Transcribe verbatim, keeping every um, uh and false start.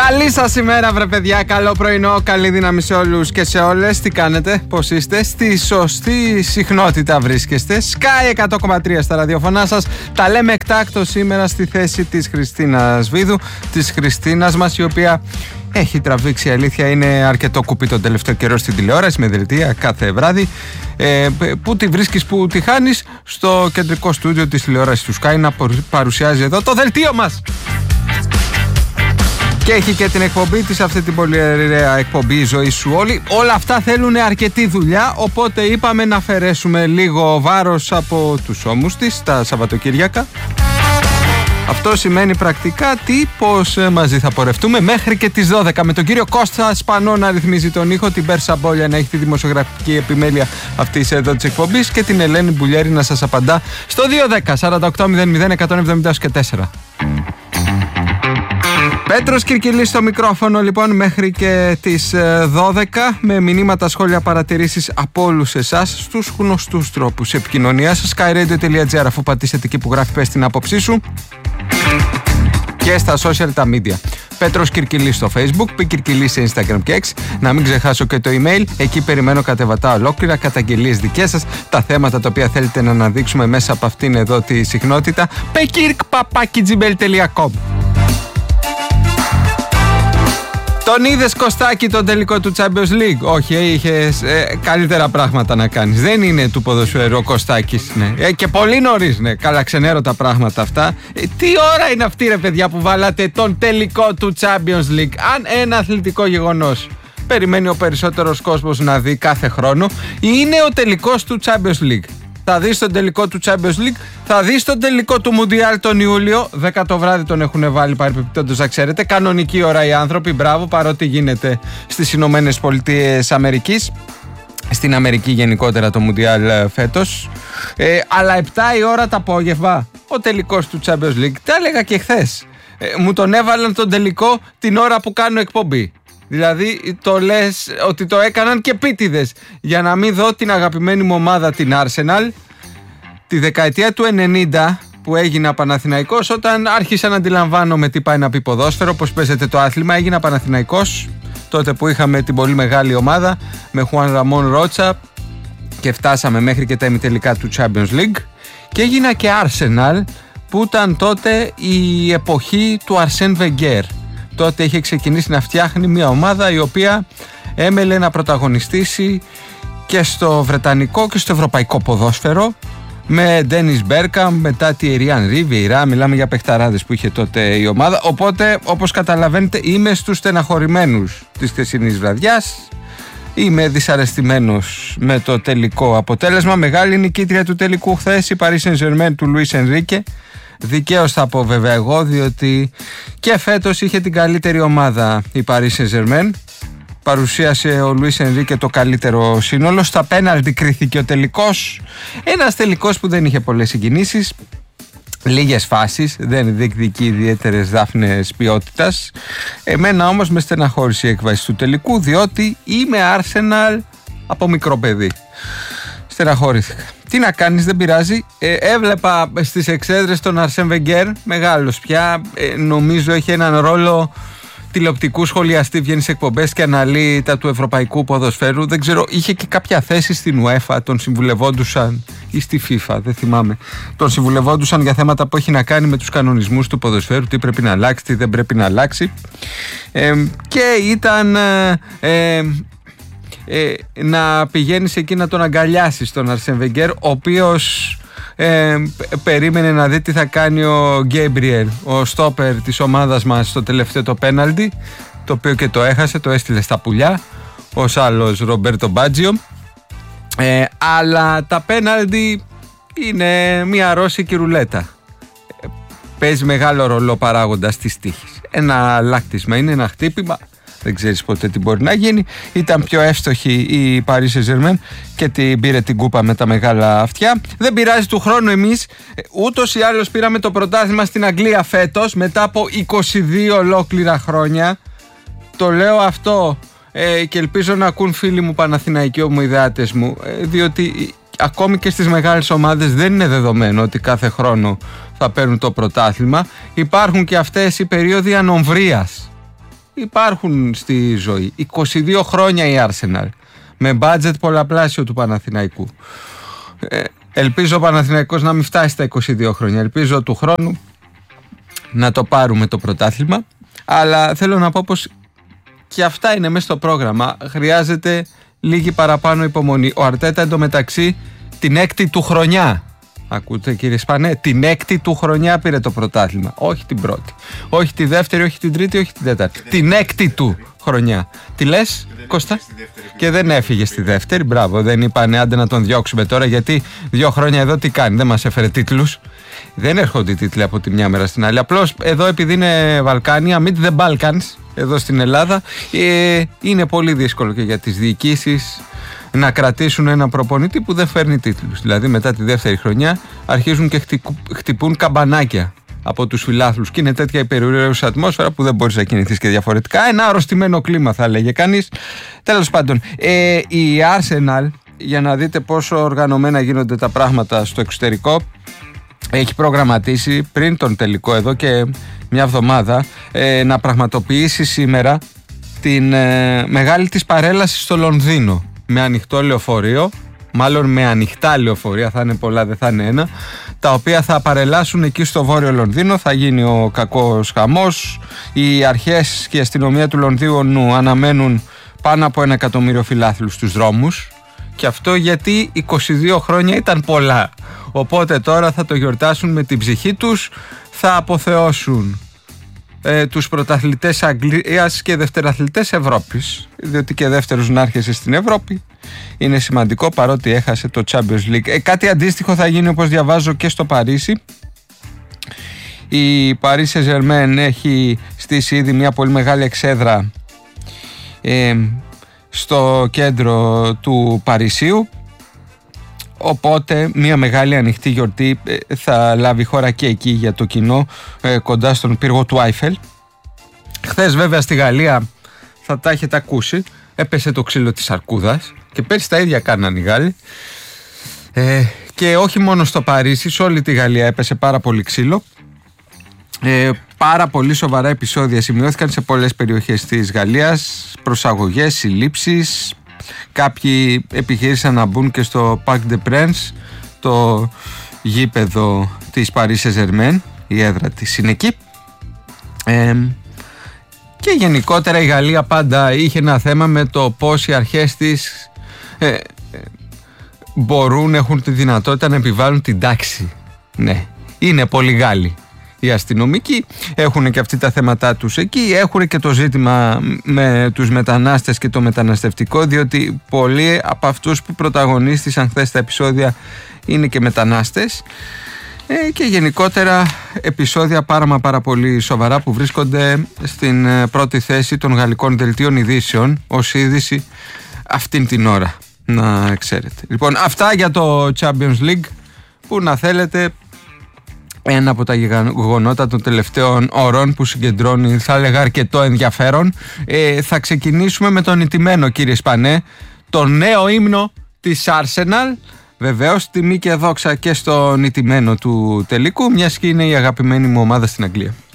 Καλή σας ημέρα βρε παιδιά, καλό πρωινό, καλή δύναμη σε όλους και σε όλες. Τι κάνετε, πώς είστε, στη σωστή συχνότητα βρίσκεστε. Sky εκατό κόμμα τρία στα ραδιοφωνά σας. Τα λέμε εκτάκτο σήμερα στη θέση της Χριστίνας Βίδου, της Χριστίνας μας, η οποία έχει τραβήξει, αλήθεια είναι, αρκετό κουπί τον τελευταίο καιρό στην τηλεόραση, με δελτία κάθε βράδυ. Ε, πού τη βρίσκεις, πού τη χάνεις? Στο κεντρικό στούντιο της τηλεόρασης του Sky να παρουσιάζει εδώ το δελτίο μας. Και έχει και την εκπομπή της, αυτή την πολύ ωραία εκπομπή «Η ζωή σου όλη». Όλα αυτά θέλουν αρκετή δουλειά, οπότε είπαμε να αφαιρέσουμε λίγο βάρος από τους ώμους της τα Σαββατοκύριακα. Αυτό σημαίνει πρακτικά τι, πως μαζί θα πορευτούμε μέχρι και τις δώδεκα με τον κύριο Κώστα Σπανό να ρυθμίζει τον ήχο, την Πέρσα Μπόλια να έχει τη δημοσιογραφική επιμέλεια αυτής εδώ της εκπομπής και την Ελένη Μπουλιέρη να σας απαντά στο δύο δέκα σαράντα οκτώ μηδέν μηδέν εκατόν εβδομήντα και τέσσερα. Πέτρος Κυρκυλής στο μικρόφωνο λοιπόν μέχρι και τις δώδεκα με μηνύματα, σχόλια, παρατηρήσεις από όλους εσάς στους γνωστούς τρόπους επικοινωνίας σας. sky radio τελεία gr, αφού πατήσετε εκεί που γράφει πες την άποψή σου, και στα social τα media. Πέτρος Κυρκυλής στο Facebook, Π Κυρκυλής σε Instagram και X. Να μην ξεχάσω και το email, εκεί περιμένω κατεβατά ολόκληρα, καταγγελίες δικές σας, τα θέματα τα οποία θέλετε να αναδείξουμε μέσα από αυτήν εδώ τη συχνότητα. πεκύρκ παπάκι τζι μέιλ τελεία κομ. Τον είδες Κωστάκη τον τελικό του Champions League? Όχι, είχες ε, καλύτερα πράγματα να κάνεις. Δεν είναι του ποδοσφαίρου ο Κωστάκης, ναι. Ε, και πολύ νωρίς, ναι. Καλά, ξενέρω τα πράγματα αυτά. Ε, τι ώρα είναι αυτή ρε παιδιά που βάλατε τον τελικό του Champions League? Αν ένα αθλητικό γεγονός περιμένει ο περισσότερος κόσμος να δει κάθε χρόνο, είναι ο τελικός του Champions League. Θα δεις τον τελικό του Champions League, θα δεις τον τελικό του Μουντιάλ τον Ιούλιο. δέκα το βράδυ τον έχουν βάλει παρεπιπτόντως, να ξέρετε. Κανονική ώρα οι άνθρωποι, μπράβο, παρότι γίνεται στις Ηνωμένες Πολιτείες Αμερικής. Στην Αμερική γενικότερα το Μουντιάλ φέτος. Ε, αλλά επτά η ώρα το απόγευμα, ο τελικός του Champions League. Τα έλεγα και χθες. Ε, μου τον έβαλαν τον τελικό την ώρα που κάνω εκπομπή. Δηλαδή το λες ότι το έκαναν και πίτιδες για να μην δω την αγαπημένη μου ομάδα, την Arsenal, τη δεκαετία του ενενήντα που έγινα Παναθηναϊκός, όταν άρχισα να αντιλαμβάνομαι τι πάει να πει ποδόσφαιρο, πώς παίζεται το άθλημα. Έγινα Παναθηναϊκός τότε που είχαμε την πολύ μεγάλη ομάδα με Χουάν Ραμόν Ρότσα και φτάσαμε μέχρι και τα ημιτελικά του Champions League, και έγινα και Arsenal που ήταν τότε η εποχή του Αρσέν Βενγκέρ. Τότε είχε ξεκινήσει να φτιάχνει μια ομάδα η οποία έμελε να πρωταγωνιστήσει και στο βρετανικό και στο ευρωπαϊκό ποδόσφαιρο, με Ντένις Μπέρκαμ, μετά τη Εριάν Ριβιερά. Μιλάμε για παιχταράδες που είχε τότε η ομάδα. Οπότε, όπως καταλαβαίνετε, είμαι στους στεναχωρημένους της χθεσινής βραδιάς. Είμαι δυσαρεστημένος με το τελικό αποτέλεσμα. Μεγάλη νικήτρια του τελικού χθες η Paris Saint-Germain του Λουίς Ενρίκε. Δικαίως θα πω βέβαια εγώ, διότι και φέτος είχε την καλύτερη ομάδα η Paris Saint-Germain. Παρουσίασε ο Λουίς Ενρίκε το καλύτερο σύνολο. Στα πέναλτι κρίθηκε ο τελικός. Ένας τελικός που δεν είχε πολλές συγκινήσεις, λίγες φάσεις, δεν διεκδικεί ιδιαίτερες δάφνες ποιότητας. Εμένα όμως με στεναχώρησε η έκβαση του τελικού, διότι είμαι Arsenal από μικρό παιδί. Στεναχώρηθηκα. Τι να κάνεις, δεν πειράζει. Ε, έβλεπα στις εξέδρες τον Αρσέν Βενγκέρ, μεγάλος πια, ε, νομίζω έχει έναν ρόλο τηλεοπτικού σχολιαστή, βγαίνει σε εκπομπές και αναλύει τα του ευρωπαϊκού ποδοσφαίρου. Δεν ξέρω, είχε και κάποια θέση στην UEFA, τον συμβουλευόντουσαν, ή στη FIFA, δεν θυμάμαι. Τον συμβουλευόντουσαν για θέματα που έχει να κάνει με τους κανονισμούς του ποδοσφαίρου, τι πρέπει να αλλάξει, τι δεν πρέπει να αλλάξει. Ε, και ήταν... Ε, ε, Ε, να πηγαίνεις εκεί να τον αγκαλιάσεις τον Αρσέν Βενγκέρ, ο οποίος ε, περίμενε να δει τι θα κάνει ο Γκέμπριελ, ο στόπερ της ομάδας μας, στο τελευταίο το πέναλτι, το οποίο και το έχασε, το έστειλε στα πουλιά ως άλλος Ρομπέρτο Μπάτζιο. ε, αλλά τα πέναλτι είναι μια ρώσικη ρουλέτα, ε, παίζει μεγάλο ρόλο παράγοντας της τύχης. Ένα λάκτισμα είναι, ένα χτύπημα, δεν ξέρεις ποτέ τι μπορεί να γίνει. Ήταν πιο εύστοχη η Paris Saint-Germain και την πήρε την κούπα με τα μεγάλα αυτιά. Δεν πειράζει, του χρόνου εμείς ούτως ή άλλως πήραμε το πρωτάθλημα στην Αγγλία φέτος, μετά από είκοσι δύο ολόκληρα χρόνια. Το λέω αυτό ε, και ελπίζω να ακούν φίλοι μου Παναθηναϊκοί ομοειδεάτες μου, ε, διότι ακόμη και στις μεγάλες ομάδες δεν είναι δεδομένο ότι κάθε χρόνο θα παίρνουν το πρωτάθλημα. Υπάρχουν και αυτές οι περίοδοι ανομβρίας. υπάρχουν στη ζωή. είκοσι δύο χρόνια η Arsenal, με μπάτζετ πολλαπλάσιο του Παναθηναϊκού. Ε, ελπίζω ο Παναθηναϊκός να μην φτάσει στα είκοσι δύο χρόνια. Ελπίζω του χρόνου να το πάρουμε το πρωτάθλημα. Αλλά θέλω να πω πως και αυτά είναι μέσα στο πρόγραμμα. Χρειάζεται λίγη παραπάνω υπομονή. Ο Αρτέτα εντωμεταξύ την έκτη του χρονιά, ακούτε κύριε Σπανέ, την έκτη του χρονιά πήρε το πρωτάθλημα. Όχι την πρώτη, όχι τη δεύτερη, όχι την τρίτη, όχι την τέταρτη. Την έκτη του χρονιά. Τι λες, Κώστα? Και δεν έφυγε στη δεύτερη. Μπράβο, δεν είπανε άντε να τον διώξουμε τώρα, γιατί δύο χρόνια εδώ τι κάνει, δεν μας έφερε τίτλους. Δεν έρχονται οι τίτλοι από τη μια μέρα στην άλλη. Απλώς εδώ, επειδή είναι Βαλκάνια, meet the Balkans, εδώ στην Ελλάδα, ε, είναι πολύ δύσκολο και για τις διοικήσεις να κρατήσουν ένα προπονητή που δεν φέρνει τίτλους. Δηλαδή μετά τη δεύτερη χρονιά αρχίζουν και χτυπούν καμπανάκια από τους φιλάθλους και είναι τέτοια υπερουραίουσα ατμόσφαιρα που δεν μπορείς να κινηθείς και διαφορετικά. Ένα αρρωστημένο κλίμα θα έλεγε κανείς. Τέλος πάντων, ε, η Arsenal, για να δείτε πόσο οργανωμένα γίνονται τα πράγματα στο εξωτερικό, έχει προγραμματίσει πριν τον τελικό εδώ και μια εβδομάδα ε, να πραγματοποιήσει σήμερα την ε, μεγάλη της παρέλαση στο Λονδίνο με ανοιχτό λεωφορείο, μάλλον με ανοιχτά λεωφορεία, θα είναι πολλά, δεν θα είναι ένα, τα οποία θα παρελάσουν εκεί στο βόρειο Λονδίνο. Θα γίνει ο κακός χαμός. Οι αρχές και η αστυνομία του Λονδίνου αναμένουν πάνω από ένα εκατομμύριο φιλάθλους στους δρόμους, και αυτό γιατί είκοσι δύο χρόνια ήταν πολλά. Οπότε τώρα θα το γιορτάσουν με την ψυχή τους, θα αποθεώσουν ε, τους πρωταθλητές Αγγλίας και δευτεραθλητές Ευρώπης, διότι και δεύτερος να έρχεσαι στην Ευρώπη είναι σημαντικό, παρότι έχασε το Champions League. Ε, κάτι αντίστοιχο θα γίνει, όπως διαβάζω, και στο Παρίσι. Η Paris Saint-Germain έχει στήσει ήδη μια πολύ μεγάλη εξέδρα ε, στο κέντρο του Παρισίου, οπότε μια μεγάλη ανοιχτή γιορτή θα λάβει χώρα και εκεί για το κοινό, κοντά στον πύργο του Άιφελ. Χθες βέβαια στη Γαλλία, θα τα έχετε ακούσει, έπεσε το ξύλο της αρκούδας, και πέρσι τα ίδια κάναν οι Γάλλοι, ε, και όχι μόνο στο Παρίσι, σε όλη τη Γαλλία έπεσε πάρα πολύ ξύλο. Ε, πάρα πολύ σοβαρά επεισόδια σημειώθηκαν σε πολλές περιοχές της Γαλλίας, προσαγωγές, συλλήψεις. Κάποιοι επιχείρησαν να μπουν και στο Parc des Princes, το γήπεδο της Paris Saint-Germain, η έδρα της είναι εκεί. Ε, και γενικότερα η Γαλλία πάντα είχε ένα θέμα με το πώς οι αρχές της ε, ε, μπορούν, έχουν τη δυνατότητα να επιβάλλουν την τάξη. Ναι, είναι πολύ Γάλλοι οι αστυνομικοί, έχουν και αυτοί τα θέματα τους εκεί, έχουν και το ζήτημα με τους μετανάστες και το μεταναστευτικό, διότι πολλοί από αυτούς που πρωταγωνίστησαν χθες τα επεισόδια είναι και μετανάστες, ε, και γενικότερα επεισόδια πάρα μα πάρα πολύ σοβαρά που βρίσκονται στην πρώτη θέση των γαλλικών δελτίων ειδήσεων ως είδηση αυτήν την ώρα, να ξέρετε. Λοιπόν, αυτά για το Champions League, που να θέλετε ένα από τα γεγονότα των τελευταίων ώρων που συγκεντρώνει, θα έλεγα, αρκετό ενδιαφέρον. Ε, θα ξεκινήσουμε με τον ηττημένο, κύριε Σπανέ, το νέο ύμνο της Arsenal. Βεβαίως, τιμή και δόξα και στον ηττημένο του τελικού, μιας και είναι η αγαπημένη μου ομάδα στην Αγγλία.